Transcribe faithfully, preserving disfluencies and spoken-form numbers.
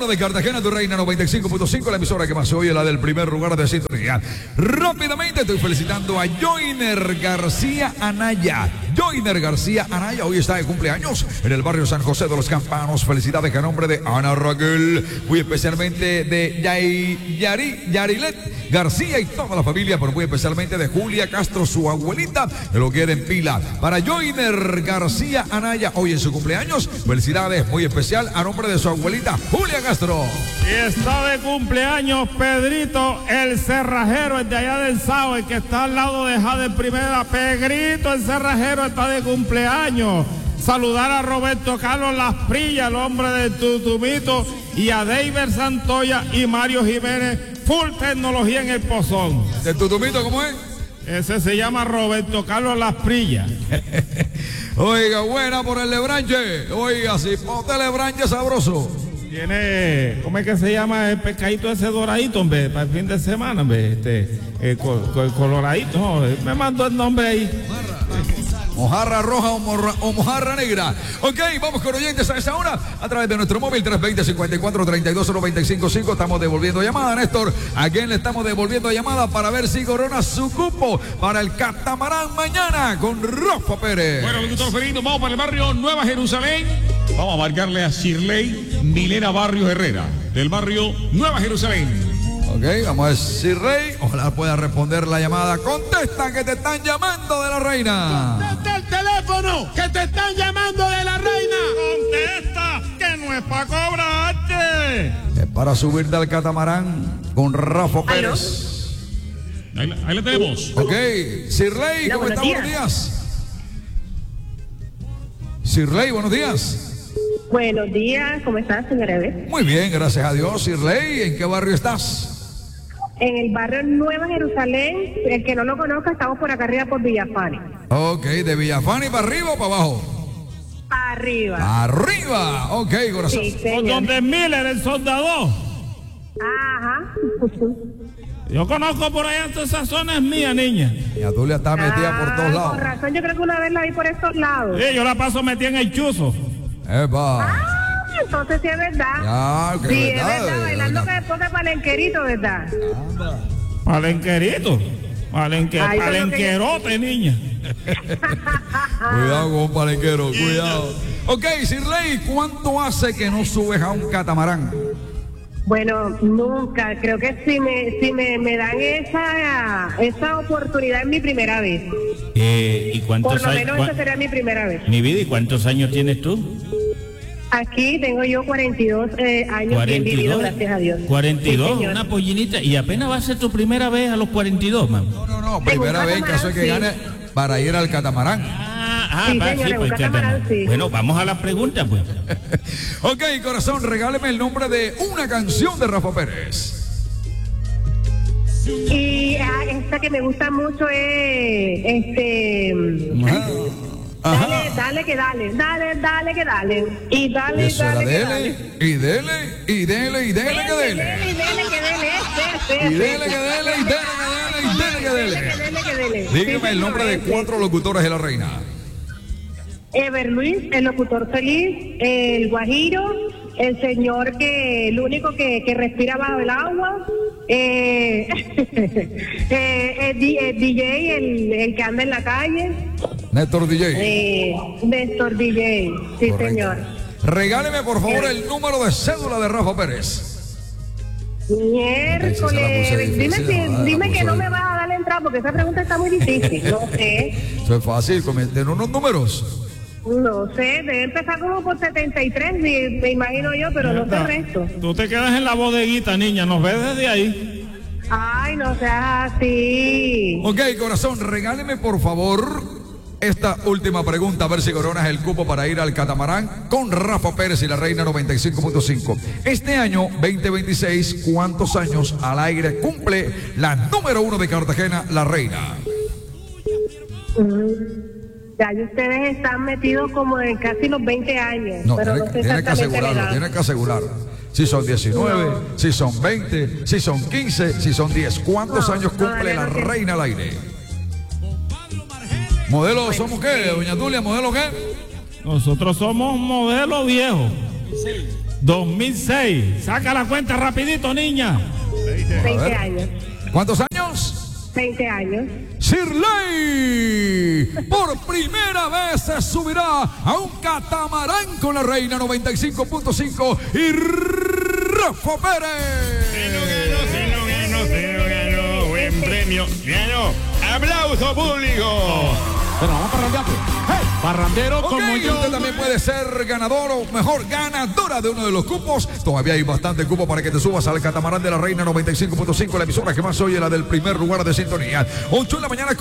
uno de Cartagena, tu reina noventa y cinco punto cinco, la emisora que más se oye, la del primer lugar de sintonía. Rápidamente estoy felicitando a Joiner García Anaya. Joiner García Anaya hoy está de cumpleaños en el barrio San José de los Campanos. Felicidades a nombre de Ana Raquel, muy especialmente de Yay, Yari, Yarilet García y toda la familia, pero muy especialmente de Julia Castro, su abuelita, que lo quiere en pila. Para Joiner García Anaya, hoy en su cumpleaños, felicidades muy especial a nombre de su abuelita Julia Castro. Y está de cumpleaños Pedrito, el cerrajero, el de allá del Sao, el que está al lado de Jade Primera. Pedrito, el cerrajero, está de cumpleaños. Saludar a Roberto Carlos Lasprilla, el hombre del Tutumito, y a David Santoya y Mario Jiménez, full tecnología en el Pozón. ¿El Tutumito cómo es? Ese se llama Roberto Carlos Lasprilla. Oiga, buena por el Lebranche. Oiga, si ponte Lebranche sabroso. Tiene, ¿cómo es que se llama el pescadito ese doradito, hombre? Para el fin de semana, hombre, este, el, col, el coloradito, no, me mandó el nombre ahí. Mojarra roja o, morra, o mojarra negra. Ok, vamos con oyentes a esa hora a través de nuestro móvil tres dos cero, cinco cuatro, tres dos cero dos cinco cinco. Estamos devolviendo llamada, Néstor. ¿A quién le estamos devolviendo llamada para ver si corona su cupo para el catamarán mañana con Rafa Pérez? Bueno, doctor Ferito, vamos para el barrio Nueva Jerusalén. Vamos a marcarle a Shirley Milena Barrios Herrera, del barrio Nueva Jerusalén. Ok, vamos a decir Rey. Ojalá pueda responder la llamada. Contesta que te están llamando de la reina. Contesta el teléfono que te están llamando de la reina. Contesta que no es para cobrarte. Es para subirte al catamarán con Rafa Pérez. Ahí, ahí la tenemos. Ok, Sirley, ¿cómo está? Buenos días. Sirley, buenos días. Buenos días, ¿cómo estás, señora Eve? Muy bien, gracias a Dios. Sirley, ¿en qué barrio estás? En el barrio Nueva Jerusalén. El que no lo conozca, estamos por acá arriba por Villafani. Ok, ¿de Villafani para arriba o para abajo? Para arriba. Arriba, ok, corazón. Sí, Por señor. donde Miller, el soldador. Ajá. Yo conozco por allá todas esas zonas mías, niña. Ya tú le estás metida por todos Ah, lados. Con razón, yo creo que una vez la vi por estos lados. Sí, yo la paso metida en el chuzo. Epa. Ah, entonces sí es verdad. Ya, que sí, verdad, es verdad, bailando doña- que después de palenquerito, ¿verdad? Palenquerito. Palenque, Ay, pero palenquerote, niña. Cuidado con palenquero, cuidado. Ok, Sirley, ¿cuánto hace que no subes a un catamarán? Bueno, nunca. Creo que si me si me, me dan esa esa oportunidad es mi primera vez. Eh, ¿Y cuántos Por lo años? menos cua- esa sería mi primera vez. Mi vida, ¿y cuántos años tienes tú? Aquí tengo yo cuarenta y dos eh, años bien vividos, gracias a Dios. cuarenta y dos, Sí, señor. una pollinita. Y apenas va a ser tu primera vez a los cuarenta y dos, mamá. No, no, no, primera un vez en caso de que catamarán, gane para ir al catamarán. Ah, ah, Sí, va, señor, sí, en pues un ya catamarán, está. sí. Bueno, vamos a la pregunta, pues. Ok, corazón, regáleme el nombre de una canción de Rafa Pérez. Y ah, esta que me gusta mucho es este Ajá. dale, dale que dale, dale, dale que dale. Y dale, Eso era dale que dele, dale. y dele, y dele, y dele que Dele, dele. dele, dele que dele, ese, ese, Y ese. dele que dele, y dele que dele, y dele que Dele que dele. dele que dele. Dígame Sí, el nombre de señor, cuatro locutores de la reina. Ever Luis, el locutor feliz, el Guajiro, el señor que, el único que, que respira bajo el agua, eh, eh, el, D- el D J, el, el que anda en la calle, Néstor D J. eh, Néstor D J, sí Correcto. señor. Regáleme por favor el número de cédula de Rafa Pérez. Ay, sí, se la Miércoles, puse dime, difícil, si- la- la dime que puse- no me vas a dar la entrada porque esa pregunta está muy difícil, no sé. Eso es fácil, comenten unos números. No sé, debe empezar como por setenta y tres, me, me imagino yo, pero no sé el resto. Tú te quedas en la bodeguita, niña. Nos ves desde ahí. Ay, no seas así. Ok, corazón, regáleme por favor esta última pregunta, a ver si coronas el cupo para ir al catamarán con Rafa Pérez y la reina noventa y cinco punto cinco. Este año veinte veintiséis, ¿cuántos años al aire cumple la número uno de Cartagena, la reina? Mm, ya y ustedes están metidos como en casi los veinte años, No, pero tiene, no sé tiene que exactamente la asegurarlo, edad. tiene que asegurarlo. Si son diecinueve, No. si son veinte, si son quince, si son diez. ¿Cuántos No, años cumple todavía la no tiene. reina al aire? ¿Modelo somos qué, doña Tulia? ¿Modelo qué? Nosotros somos modelo viejo. dos mil seis. Saca la cuenta rapidito, niña. veinte años. ¿Cuántos años? veinte años. Shirley, por primera vez se subirá a un catamarán con la Reina noventa y cinco punto cinco y Rafa Pérez. Se lo ganó, se lo ganó, se lo ganó. Buen premio. Ganó. Aplauso público. Pero vamos a parrandear. Hey, parrandero Ok, como yo. usted también puede ser ganador o mejor ganadora de uno de los cupos. Todavía hay bastante cupo para que te subas al catamarán de la Reina noventa y cinco punto cinco, la emisora que más oye, la del primer lugar de sintonía. ocho de la mañana.